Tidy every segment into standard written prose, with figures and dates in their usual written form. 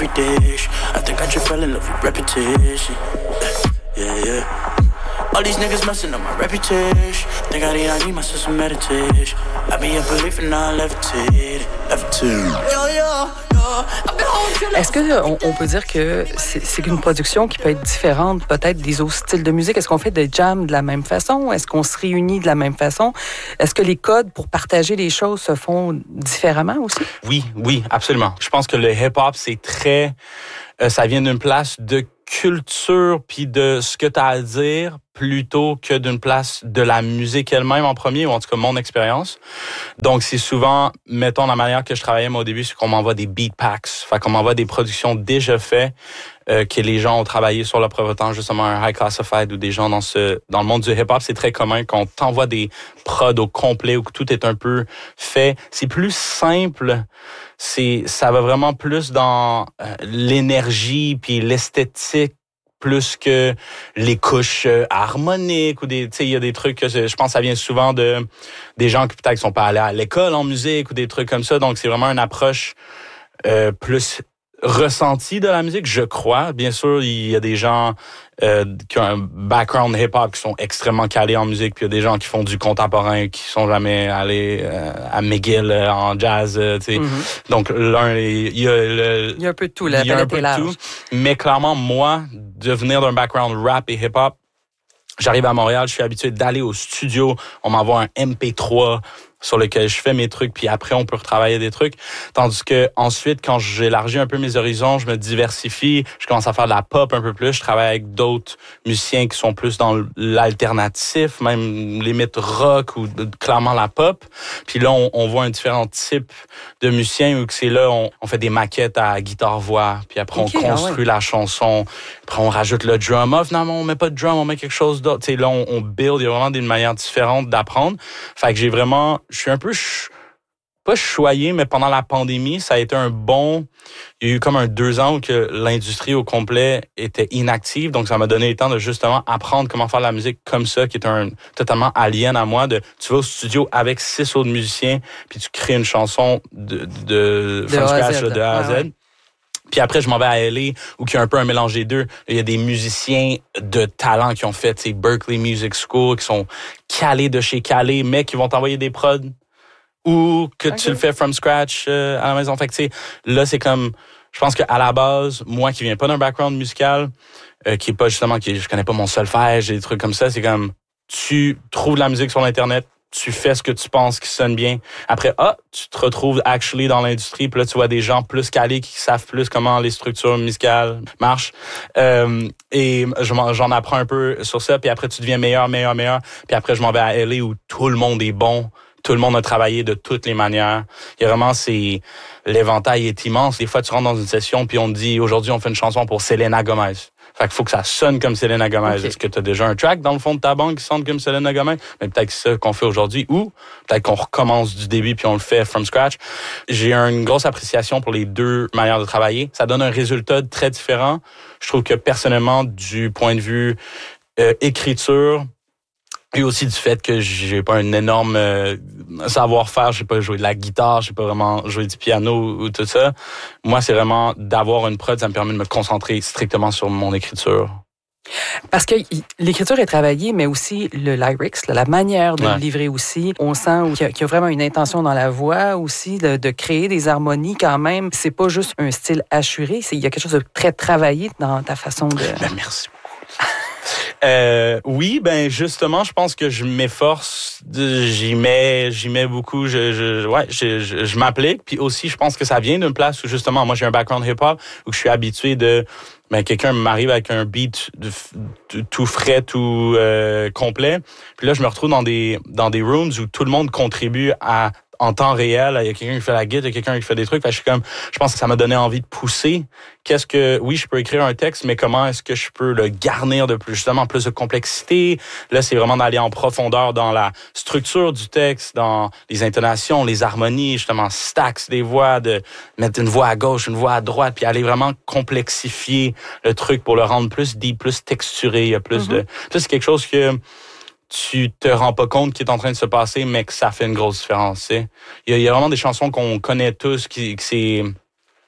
every dish. I think I just fell in love with repetition. Yeah. All these niggas messing up my reputation. Think I need myself some meditation. I be up belief and I levitate. Est-ce qu'on peut dire que c'est une production qui peut être différente peut-être des autres styles de musique? Est-ce qu'on fait des jams de la même façon? Est-ce qu'on se réunit de la même façon? Est-ce que les codes pour partager les choses se font différemment aussi? Oui, absolument. Je pense que le hip-hop, c'est très... ça vient d'une place de culture puis de ce que tu as à dire plutôt que d'une place de la musique elle-même en premier, ou en tout cas mon expérience. Donc c'est souvent, mettons, la manière que je travaillais moi au début, c'est qu'on m'envoie des beat packs, fait qu'on m'envoie des productions déjà faites que les gens ont travaillé sur leur propre temps, justement un High Classified ou des gens dans le monde du hip-hop, c'est très commun qu'on t'envoie des prods au complet ou que tout est un peu fait. C'est plus simple, ça va vraiment plus dans l'énergie puis l'esthétique plus que les couches harmoniques ou des, tu sais, il y a des trucs que je pense que ça vient souvent de des gens qui peut-être sont pas allés à l'école en musique ou des trucs comme ça. Donc c'est vraiment une approche plus ressentie de la musique, je crois. Bien sûr, il y a des gens qui ont un background hip-hop qui sont extrêmement calés en musique, puis il y a des gens qui font du contemporain qui sont jamais allés à McGill en jazz, tu sais. Mm-hmm. Donc il y a un peu de tout, la palette est large. Mais clairement, moi, de venir d'un background rap et hip-hop, j'arrive à Montréal, je suis habitué d'aller au studio, on m'envoie un MP3 sur lequel je fais mes trucs, puis après, on peut retravailler des trucs. Tandis que ensuite, quand j'élargis un peu mes horizons, je me diversifie, je commence à faire de la pop un peu plus, je travaille avec d'autres musiciens qui sont plus dans l'alternatif, même limite rock ou clairement la pop. Puis là, on voit un différent type de musiciens où c'est là, on fait des maquettes à guitare-voix, puis après, on construit la chanson, après, on rajoute le drum. Ah, finalement, on met pas de drum, on met quelque chose d'autre. Tu sais, là, on build, il y a vraiment des manières différentes d'apprendre. Fait que je suis un peu, pas choyé, mais pendant la pandémie, ça a été il y a eu comme 2 ans où que l'industrie au complet était inactive. Donc, ça m'a donné le temps de justement apprendre comment faire de la musique comme ça, qui est totalement alien à moi. Tu vas au studio avec 6 autres musiciens, puis tu crées une chanson de from scratch, de A à Z. Ouais. Puis après, je m'en vais à LA, où il y a un peu un mélange des deux. Il y a des musiciens de talent qui ont fait Berklee Music School, qui sont calés de chez calés, mais qui vont t'envoyer des prods ou que tu le fais from scratch à la maison. Fait que, tu sais, là, c'est comme... Je pense qu'à la base, moi qui viens pas d'un background musical, qui est pas justement... je connais pas mon solfège, des trucs comme ça, c'est comme... Tu trouves de la musique sur l'Internet, tu fais ce que tu penses qui sonne bien. Après, tu te retrouves actually dans l'industrie, puis là, tu vois des gens plus calés qui savent plus comment les structures musicales marchent. Et j'en apprends un peu sur ça, puis après, tu deviens meilleur. Puis après, je m'en vais à LA où tout le monde est bon. Tout le monde a travaillé de toutes les manières. Il y a vraiment, l'éventail est immense. Des fois, tu rentres dans une session, puis on te dit, aujourd'hui, on fait une chanson pour Selena Gomez. Fait qu'il faut que ça sonne comme Selena Gomez. Okay. Est-ce que tu as déjà un track dans le fond de ta banque qui sonne comme Selena Gomez? Mais peut-être que c'est ça qu'on fait aujourd'hui. Ou peut-être qu'on recommence du début puis on le fait from scratch. J'ai une grosse appréciation pour les deux manières de travailler. Ça donne un résultat très différent. Je trouve que personnellement, du point de vue écriture, et aussi du fait que j'ai pas un énorme savoir-faire, j'ai pas joué de la guitare, j'ai pas vraiment joué du piano ou tout ça. Moi, c'est vraiment d'avoir une prod, ça me permet de me concentrer strictement sur mon écriture. Parce que l'écriture est travaillée, mais aussi le lyrics, la manière de le livrer aussi. On sent qu'il y a vraiment une intention dans la voix aussi, de créer des harmonies quand même. C'est pas juste un style assuré, il y a quelque chose de très travaillé dans ta façon de... Merci. Oui, justement, je pense que je m'efforce, j'y mets beaucoup, je m'applique, puis aussi je pense que ça vient d'une place où justement moi j'ai un background hip-hop où je suis habitué de quelqu'un m'arrive avec un beat tout frais, tout complet, puis là je me retrouve dans des rooms où tout le monde contribue en temps réel, il y a quelqu'un qui fait la guitare, il y a quelqu'un qui fait des trucs. Fait que je pense que ça m'a donné envie de pousser. Oui, je peux écrire un texte, mais comment est-ce que je peux le garnir de plus de complexité? Là, c'est vraiment d'aller en profondeur dans la structure du texte, dans les intonations, les harmonies, justement, stacks des voix, de mettre une voix à gauche, une voix à droite, puis aller vraiment complexifier le truc pour le rendre plus deep, plus texturé. Il y a plus de... Ça, c'est quelque chose que tu te rends pas compte qui est en train de se passer, mais que ça fait une grosse différence. Il y a vraiment des chansons qu'on connaît tous, qui c'est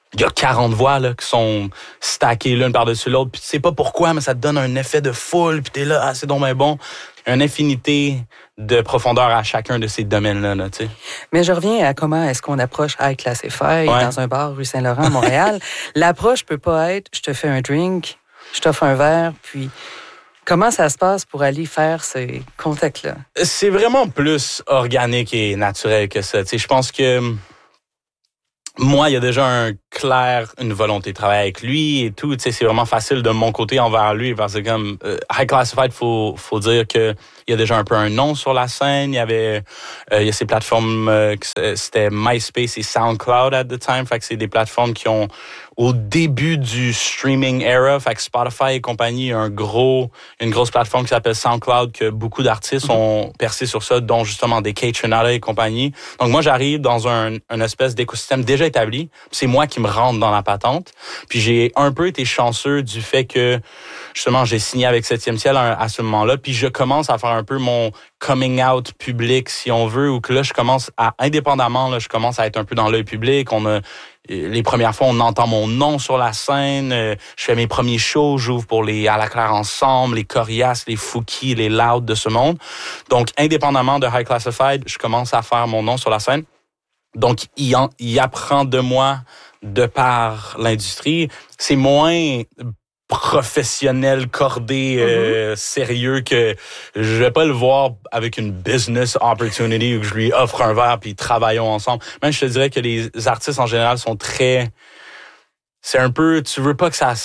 il y a 40 voix là, qui sont stackées l'une par-dessus l'autre, puis tu sais pas pourquoi, mais ça te donne un effet de foule, puis t'es là, ah, c'est donc bien bon. Il y a une infinité de profondeur à chacun de ces domaines-là, là, tu sais. Mais je reviens à comment est-ce qu'on approche High Classified dans un bar rue Saint-Laurent à Montréal. L'approche peut pas être, je te fais un drink, je t'offre un verre, puis... Comment ça se passe pour aller faire ces contacts-là? C'est vraiment plus organique et naturel que ça. Tu sais, je pense que moi, il y a déjà une volonté de travailler avec lui et tout. Tu sais, c'est vraiment facile de mon côté envers lui parce que comme High Classified, faut dire que il y a déjà un peu un nom sur la scène. Il y a ces plateformes, c'était MySpace et SoundCloud at the time. Fait que c'est des plateformes qui ont au début du streaming era, fait que Spotify et compagnie, une grosse plateforme qui s'appelle SoundCloud que beaucoup d'artistes ont percé sur ça, dont justement des Kaytranada et compagnie. Donc moi, j'arrive dans un espèce d'écosystème déjà établi. C'est moi qui me rentre dans la patente. Puis j'ai un peu été chanceux du fait que justement j'ai signé avec 7e Ciel à ce moment-là. Puis je commence à faire un peu mon coming out public, si on veut, ou que là je commence à indépendamment, là je commence à être un peu dans l'œil public. Les premières fois, on entend mon nom sur la scène. Je fais mes premiers shows, j'ouvre pour les À la Claire Ensemble, les Corias, les Fouki, les Loud de ce monde. Donc, indépendamment de High Classified, je commence à faire mon nom sur la scène. Donc, il apprend de moi de par l'industrie. C'est moins professionnel, cordé, sérieux que je vais pas le voir avec une business opportunity où je lui offre un verre puis travaillons ensemble. Même je te dirais que les artistes en général sont c'est un peu, tu veux pas que ça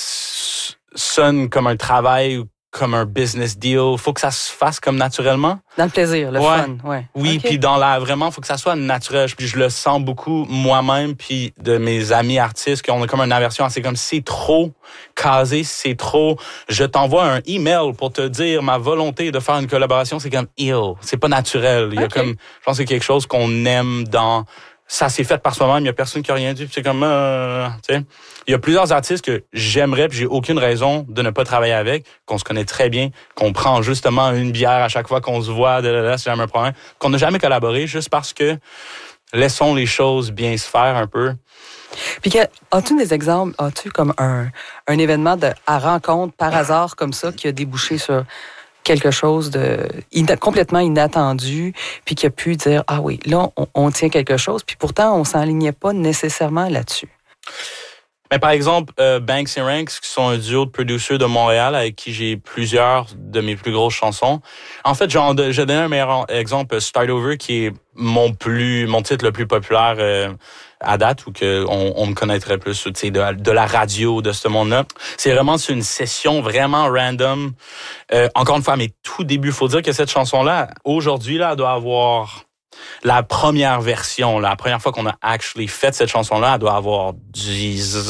sonne comme un travail ou comme un business deal. Faut que ça se fasse comme naturellement. Dans le plaisir, le fun, ouais. Oui, okay. Puis vraiment, faut que ça soit naturel. Puis je le sens beaucoup moi-même, puis de mes amis artistes, qu'on a comme une aversion. C'est comme c'est trop casé, c'est trop. Je t'envoie un email pour te dire ma volonté de faire une collaboration. C'est comme c'est pas naturel. Il y a comme, je pense que c'est quelque chose qu'on aime dans. Ça s'est fait par soi-même, il y a personne qui a rien dit, puis c'est comme tu sais. Il y a plusieurs artistes que j'aimerais, puis j'ai aucune raison de ne pas travailler avec, qu'on se connaît très bien, qu'on prend justement une bière à chaque fois qu'on se voit, c'est jamais un problème, qu'on n'a jamais collaboré, juste parce que laissons les choses bien se faire un peu. Puis as-tu des exemples, as-tu comme un événement à rencontre par hasard comme ça qui a débouché sur quelque chose de complètement inattendu, puis qui a pu dire, ah oui, là, on tient quelque chose, puis pourtant, on s'enlignait pas nécessairement là-dessus. Mais par exemple, Banks & Ranks, qui sont un duo de producers de Montréal avec qui j'ai plusieurs de mes plus grosses chansons. En fait, j'ai donné un meilleur exemple, Start Over, qui est mon titre le plus populaire à date, ou que on me connaîtrait plus, tu sais, de la radio, de ce monde-là. C'est vraiment une session vraiment random. Encore une fois, à mes tout débuts, faut dire que cette chanson-là, aujourd'hui, là, elle doit avoir la première version, la première fois qu'on a actually fait cette chanson-là, elle doit avoir 10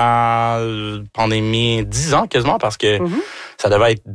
ans, pandémie, 10 ans quasiment, parce que ça devait être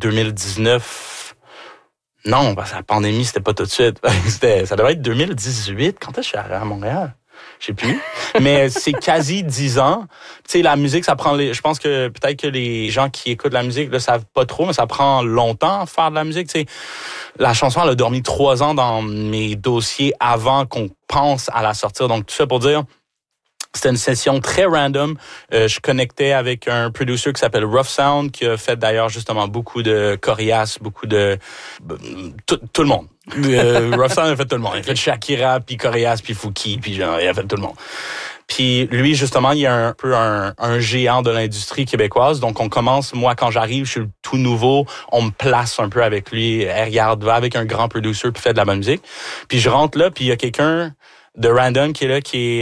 2019. Non, parce que la pandémie, c'était pas tout de suite. Ça devait être 2018. Quand est-ce que je suis arrivé à Montréal? Je sais plus. Mais c'est quasi 10 ans. Tu sais, la musique, ça prend je pense que peut-être que les gens qui écoutent la musique le savent pas trop, mais ça prend longtemps à faire de la musique. Tu sais, la chanson, elle a dormi 3 ans dans mes dossiers avant qu'on pense à la sortir. Donc, tout ça pour dire, c'était une session très random. Je connectais avec un producer qui s'appelle Rough Sound, qui a fait d'ailleurs justement beaucoup de Corias, beaucoup de tout le monde. Rough Sound a fait tout le monde. Il a fait Shakira, puis Corias, puis Fouki, puis genre, il a fait tout le monde. Puis lui, justement, il y a un peu un géant de l'industrie québécoise. Donc, on commence, moi, quand j'arrive, je suis tout nouveau, on me place un peu avec lui. Hey, regarde, va avec un grand producer, puis fait de la bonne musique. Puis je rentre là, puis il y a quelqu'un de random qui est là, qui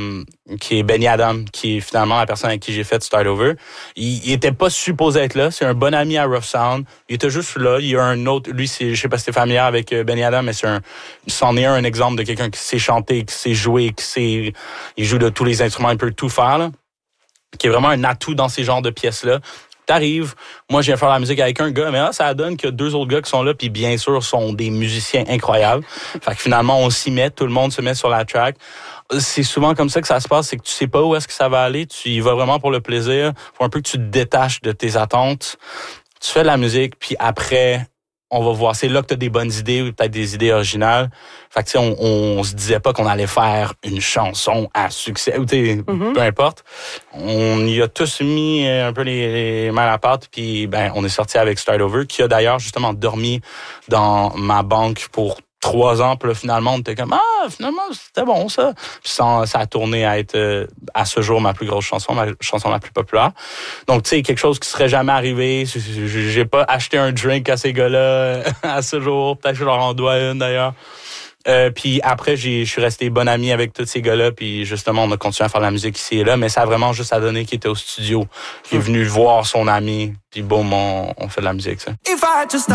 est Benny Adam, qui est finalement la personne avec qui j'ai fait Start Over. Il était pas supposé être là. C'est un bon ami à Rough Sound. Il était juste là. Il y a un autre, lui, je sais pas si t'es familier avec Benny Adam, mais c'en est un exemple de quelqu'un qui sait chanter, qui sait jouer, il joue de tous les instruments, il peut tout faire, là. Qui est vraiment un atout dans ces genres de pièces-là. T'arrives, moi je viens faire la musique avec un gars, mais là ça donne qu'il y a 2 autres gars qui sont là, puis bien sûr sont des musiciens incroyables. Fait que finalement on s'y met, tout le monde se met sur la track. C'est souvent comme ça que ça se passe, c'est que tu sais pas où est-ce que ça va aller, tu y vas vraiment pour le plaisir. Faut un peu que tu te détaches de tes attentes. Tu fais de la musique, puis après on va voir. C'est là que t'as des bonnes idées ou peut-être des idées originales. Fait que, tu sais, on se disait pas qu'on allait faire une chanson à succès, ou peu importe. On y a tous mis un peu les mains à la pâte, puis ben, on est sorti avec Start Over, qui a d'ailleurs justement dormi dans ma banque pour 3 ans, puis là, finalement, on était comme, finalement, c'était bon, ça. Puis ça a tourné à être, à ce jour, ma plus grosse chanson, ma chanson la plus populaire. Donc, tu sais, quelque chose qui serait jamais arrivé. J'ai pas acheté un drink à ces gars-là à ce jour. Peut-être que je leur en dois une, d'ailleurs. Puis après, je suis resté bon ami avec tous ces gars-là, puis justement, on a continué à faire de la musique ici et là, mais ça a vraiment juste à donner qu'il était au studio, qui est venu voir son ami, puis boum, on fait de la musique, ça.